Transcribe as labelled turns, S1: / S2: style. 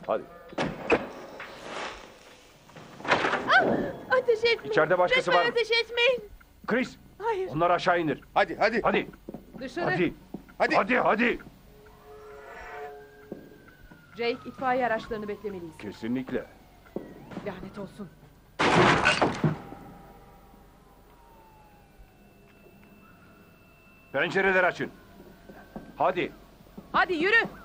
S1: Hadi.
S2: Ateş etmeyin.
S1: İçeride başkası
S2: Lütfen
S1: var mı?
S2: ateş etmeyin.
S1: Chris,
S2: Hayır.
S1: onları aşağı indir.
S3: Hadi hadi.
S1: Hadi.
S2: Dışarı.
S1: Hadi.
S3: Hadi.
S1: Hadi.
S2: Jake, itfaiye araçlarını beklemeliyiz.
S1: Kesinlikle.
S2: Lanet olsun.
S1: Pencereleri açın. Hadi.
S2: Hadi yürü.